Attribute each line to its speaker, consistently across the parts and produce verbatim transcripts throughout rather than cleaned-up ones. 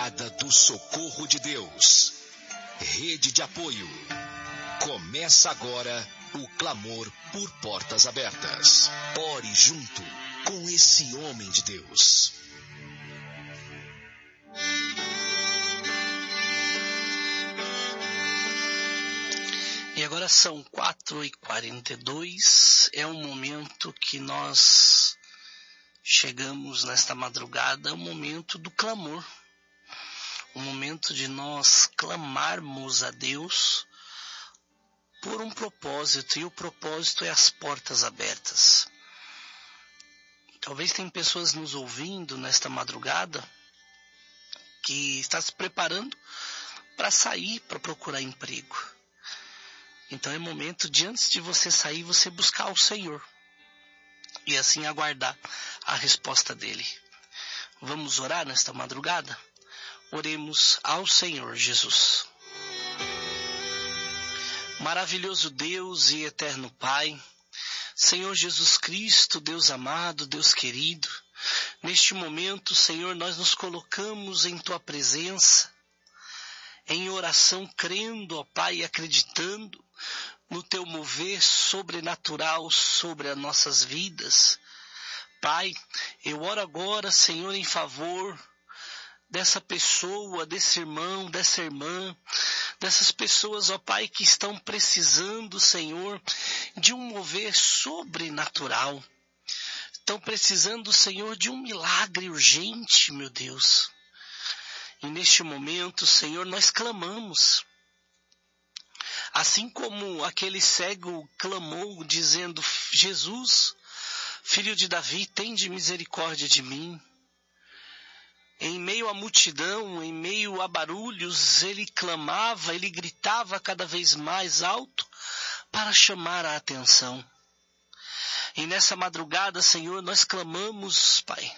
Speaker 1: Brigada do Socorro de Deus. Rede de apoio. Começa agora o clamor por portas abertas. Ore junto com esse homem de Deus.
Speaker 2: E agora são quatro e quarenta e dois, é um momento que nós chegamos nesta madrugada, é um momento do clamor, um momento de nós clamarmos a Deus por um propósito, e o propósito é as portas abertas. Talvez tem pessoas nos ouvindo nesta madrugada que está se preparando para sair, para procurar emprego. Então é momento de, antes de você sair, você buscar o Senhor e assim aguardar a resposta dele. Vamos orar nesta madrugada? Oremos ao Senhor Jesus. Maravilhoso Deus e eterno Pai, Senhor Jesus Cristo, Deus amado, Deus querido, neste momento, Senhor, nós nos colocamos em Tua presença, em oração, crendo, ó Pai, e acreditando no Teu mover sobrenatural sobre as nossas vidas. Pai, eu oro agora, Senhor, em favor dessa pessoa, desse irmão, dessa irmã, dessas pessoas, ó Pai, que estão precisando, Senhor, de um mover sobrenatural. Estão precisando, Senhor, de um milagre urgente, meu Deus. E neste momento, Senhor, nós clamamos. Assim como aquele cego clamou, dizendo: Jesus, filho de Davi, tende misericórdia de mim. Em meio à multidão, em meio a barulhos, ele clamava, ele gritava cada vez mais alto para chamar a atenção. E nessa madrugada, Senhor, nós clamamos, Pai,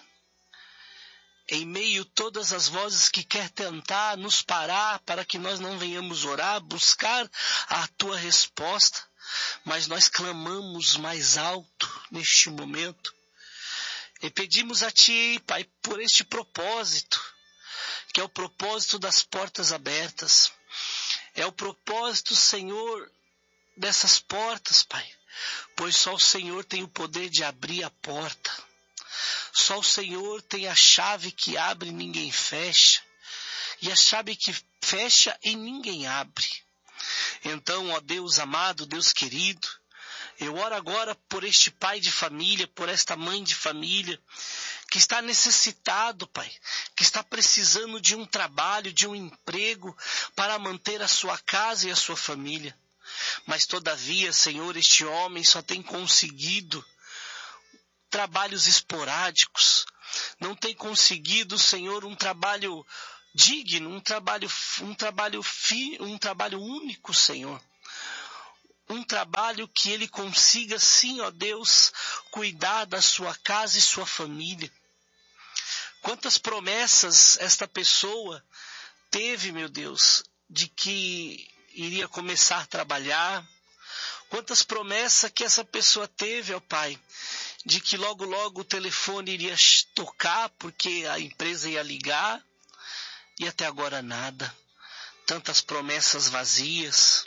Speaker 2: em meio a todas as vozes que quer tentar nos parar para que nós não venhamos orar, buscar a Tua resposta, mas nós clamamos mais alto neste momento. E pedimos a Ti, Pai, por este propósito, que é o propósito das portas abertas. É o propósito, Senhor, dessas portas, Pai, pois só o Senhor tem o poder de abrir a porta. Só o Senhor tem a chave que abre e ninguém fecha, e a chave que fecha e ninguém abre. Então, ó Deus amado, Deus querido, eu oro agora por este pai de família, por esta mãe de família, que está necessitado, Pai, que está precisando de um trabalho, de um emprego, para manter a sua casa e a sua família. Mas todavia, Senhor, este homem só tem conseguido trabalhos esporádicos, não tem conseguido, Senhor, um trabalho digno, um trabalho, um trabalho, fi, um trabalho único, Senhor. Um trabalho que ele consiga, sim, ó Deus, cuidar da sua casa e sua família. Quantas promessas esta pessoa teve, meu Deus, de que iria começar a trabalhar. Quantas promessas que essa pessoa teve, ó Pai, de que logo, logo o telefone iria tocar porque a empresa ia ligar, e até agora nada. Tantas promessas vazias,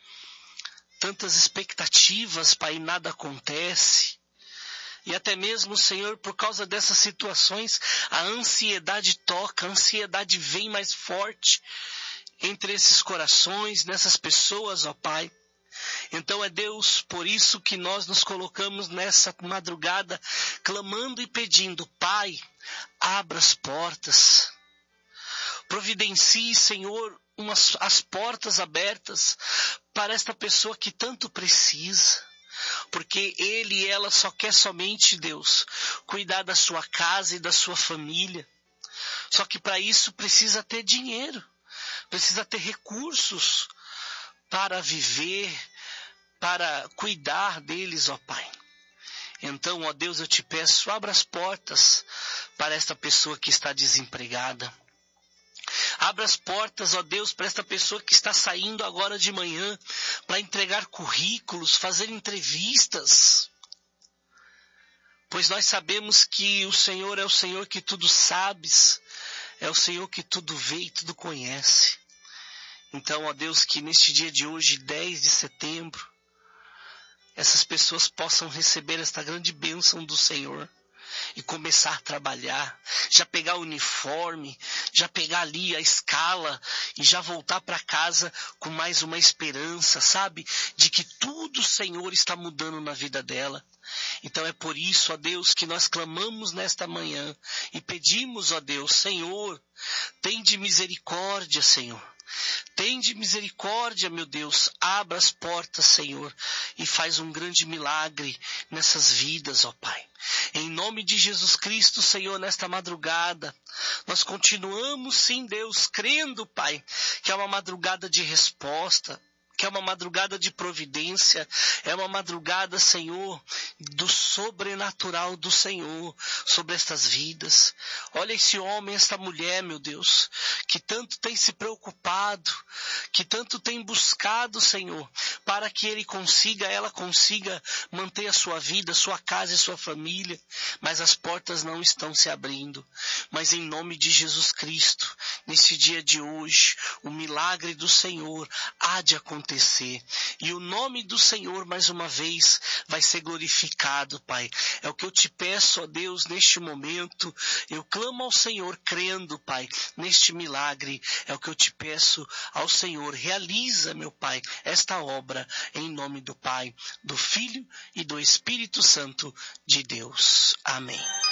Speaker 2: tantas expectativas, Pai, e nada acontece. E até mesmo, Senhor, por causa dessas situações, a ansiedade toca, a ansiedade vem mais forte entre esses corações, nessas pessoas, ó Pai. Então é Deus, por isso que nós nos colocamos nessa madrugada, clamando e pedindo: Pai, abra as portas. Providencie, Senhor, umas, as portas abertas para esta pessoa que tanto precisa. Porque ele e ela só quer somente, Deus, cuidar da sua casa e da sua família. Só que para isso precisa ter dinheiro, precisa ter recursos para viver, para cuidar deles, ó Pai. Então, ó Deus, eu te peço, abra as portas para esta pessoa que está desempregada. Abra as portas, ó Deus, para esta pessoa que está saindo agora de manhã para entregar currículos, fazer entrevistas. Pois nós sabemos que o Senhor é o Senhor que tudo sabes, É o Senhor que tudo vê e tudo conhece. Então, ó Deus, que neste dia de hoje, dez de setembro, essas pessoas possam receber esta grande bênção do Senhor e começar a trabalhar, já pegar o uniforme, já pegar ali a escala e já voltar para casa com mais uma esperança, sabe? De que tudo o Senhor está mudando na vida dela. Então é por isso, ó Deus, que nós clamamos nesta manhã e pedimos, ó Deus, Senhor, tende misericórdia, Senhor. Tende misericórdia, meu Deus, abra as portas, Senhor, e faz um grande milagre nessas vidas, ó Pai. Em nome de Jesus Cristo, Senhor, nesta madrugada, nós continuamos, sim, Deus, crendo, Pai, que é uma madrugada de resposta, que é uma madrugada de providência, é uma madrugada, Senhor, do sobrenatural do Senhor sobre estas vidas. Olha esse homem, esta mulher, meu Deus, que tanto tem se preocupado, que tanto tem buscado, Senhor, para que ele consiga, ela consiga manter a sua vida, sua casa e sua família, mas as portas não estão se abrindo. Mas em nome de Jesus Cristo, nesse dia de hoje, o milagre do Senhor há de acontecer. acontecer. E o nome do Senhor, mais uma vez, vai ser glorificado, Pai. É o que eu te peço, ó Deus, neste momento. Eu clamo ao Senhor, crendo, Pai, neste milagre. É o que eu te peço ao Senhor. Realiza, meu Pai, esta obra em nome do Pai, do Filho e do Espírito Santo de Deus. Amém.